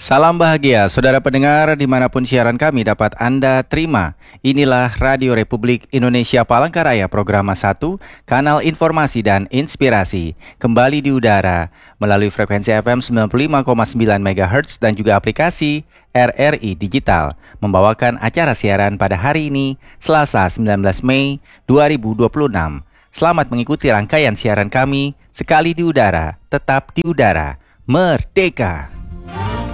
Salam bahagia, saudara pendengar dimanapun siaran kami dapat Anda terima. Inilah Radio Republik Indonesia Palangkaraya, Programa 1, Kanal Informasi dan Inspirasi. Kembali di udara melalui frekuensi FM 95,9 MHz dan juga aplikasi RRI Digital. Membawakan acara siaran pada hari ini, Selasa 19 Mei 2026. Selamat mengikuti rangkaian siaran kami, sekali di udara, tetap di udara. Merdeka!